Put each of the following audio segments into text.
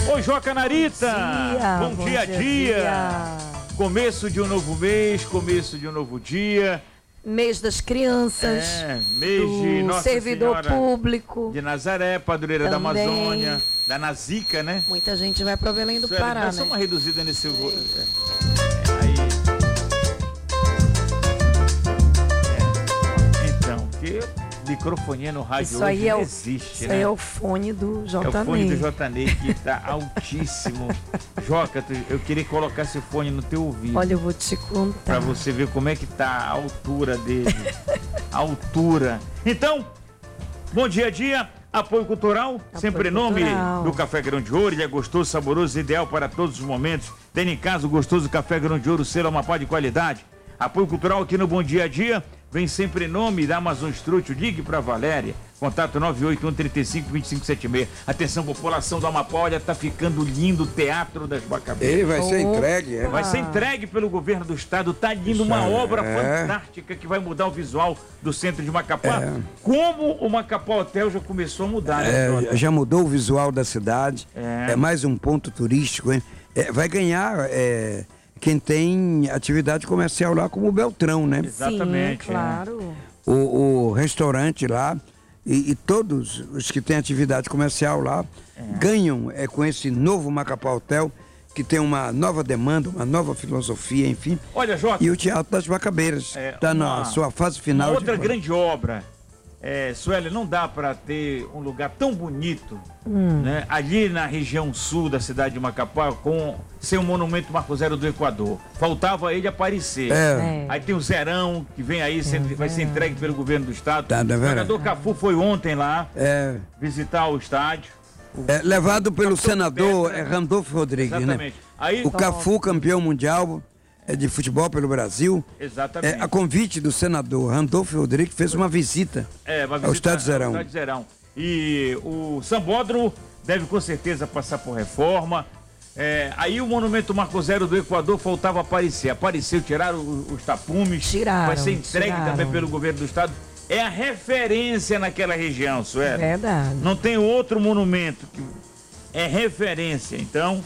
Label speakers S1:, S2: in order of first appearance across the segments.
S1: Oi, Joca Narita. Bom dia. Começo de um novo mês, começo de um novo dia.
S2: Mês das crianças,
S1: mês de Nossa
S2: servidor
S1: Senhora
S2: público.
S1: de Nazaré, padroeira
S2: também.
S1: da Amazônia, da Nazica, né?
S2: Muita gente vai para Belém do Pará,
S1: Dá só
S2: né?
S1: uma reduzida nesse... Então, que microfonia no rádio
S2: Isso aí
S1: hoje
S2: é
S1: não
S2: o,
S1: existe,
S2: isso
S1: né?
S2: aí é o fone do J.
S1: É o fone
S2: Ney.
S1: do J. Ney que tá altíssimo. Joca, eu queria colocar esse fone no teu ouvido.
S2: Olha, eu vou te contar.
S1: Pra você ver como é que tá a altura dele. A altura. Então, bom dia a dia. Apoio Cultural, sempre em nome do Café Grão de Ouro. Ele é gostoso, saboroso, ideal para todos os momentos. Tem em casa o gostoso Café Grão de Ouro, selo Amapá de qualidade. Apoio Cultural aqui no Bom Dia a Dia. Vem sempre em nome da Amazon Strútil. Ligue para Valéria. Contato 981352576. Atenção, população do Amapá. Olha, tá ficando lindo o Teatro das Macabeiras.
S3: Ele vai ser entregue, é?
S1: Vai ser entregue pelo governo do estado. Tá lindo, uma obra fantástica que vai mudar o visual do centro de Macapá. Como o Macapá Hotel já começou a mudar, né?
S3: Já mudou o visual da cidade. É mais um ponto turístico, hein? Vai ganhar quem tem atividade comercial lá, como o Beltrão, né?
S1: Exatamente.
S2: Sim, claro.
S3: O restaurante lá e todos os que têm atividade comercial lá ganham com esse novo Macapá Hotel, que tem uma nova demanda, uma nova filosofia, enfim.
S1: Olha, Jota.
S3: E o Teatro das Macabeiras está na sua fase final.
S1: Outra grande obra. Sueli, não dá para ter um lugar tão bonito, né, ali na região sul da cidade de Macapá, sem o monumento Marco Zero do Equador. Faltava ele aparecer. Aí tem o Zerão, que vem aí, vai ser entregue pelo governo do estado. O jogador Cafu foi ontem lá visitar o estádio.
S3: Levado pelo senador Randolfo Rodrigues, né?
S1: Aí,
S3: o Cafu, campeão mundial de futebol pelo Brasil.
S1: Exatamente.
S3: A convite do senador Randolfo Rodrigues fez uma visita ao Estádio Zerão.
S1: E o Sambódromo deve com certeza passar por reforma. Aí o monumento Marco Zero do Equador faltava aparecer. Apareceu, tiraram os tapumes. Vai ser entregue também pelo governo do estado. É a referência naquela região, Sueli.
S2: Verdade.
S1: Não tem outro monumento que é referência. Então,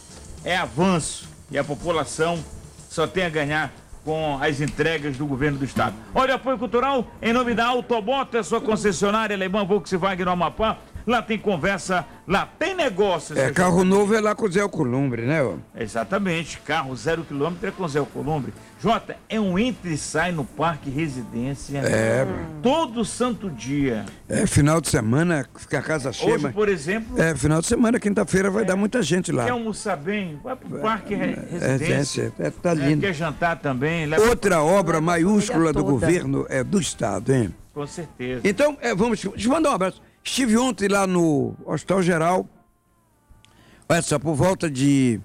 S1: é avanço. E a população só tem a ganhar com as entregas do governo do estado. Olha, apoio cultural em nome da Automoto, é sua concessionária alemã Volkswagen no Amapá. Lá tem conversa, lá tem negócios.
S3: Carro novo é lá com o Zé Alcolumbre, né?
S1: Exatamente, carro 0 km é com o Zé Alcolumbre. Jota, é um entra e sai no Parque Residência. Todo santo dia.
S3: Final de semana, fica a casa cheia.
S1: Hoje, por exemplo.
S3: Final de semana, quinta-feira, vai dar muita gente lá.
S1: Quer almoçar bem? Vai pro Parque Residência.
S3: Tá lindo.
S1: Quer jantar também?
S3: Outra obra maiúscula do governo do estado, hein?
S1: Com certeza.
S3: Então, deixa eu mandar um abraço. Estive ontem lá no Hospital Geral, olha só, por volta de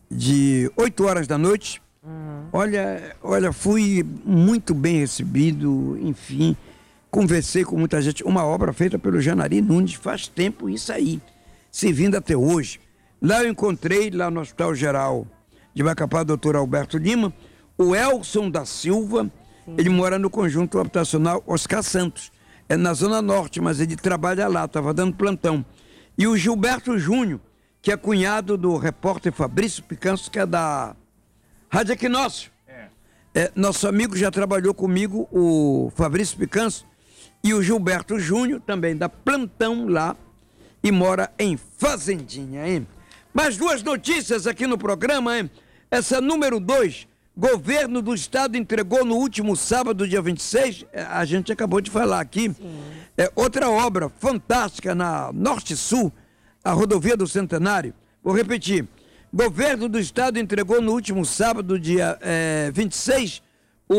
S3: 8 horas da noite. Olha, fui muito bem recebido, enfim, conversei com muita gente. Uma obra feita pelo Janari Nunes, faz tempo isso aí, servindo até hoje. Lá eu encontrei, lá no Hospital Geral de Macapá, doutor Alberto Lima, o Elson da Silva. Ele mora no conjunto habitacional Oscar Santos. É na Zona Norte, mas ele trabalha lá, estava dando plantão. E o Gilberto Júnior, que é cunhado do repórter Fabrício Picanso, que é da Rádio Equinócio. Nosso amigo já trabalhou comigo, o Fabrício Picanso, e o Gilberto Júnior também dá plantão lá e mora em Fazendinha, hein? Mais duas notícias aqui no programa, hein? Essa número 2. Governo do estado entregou no último sábado, dia 26, a gente acabou de falar aqui, outra obra fantástica na Norte-Sul, a rodovia do Centenário. Vou repetir, governo do estado entregou no último sábado, dia 26,